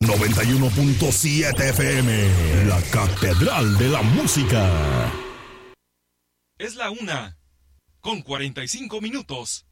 91.7 FM, la Catedral de la Música. Es la 1:45.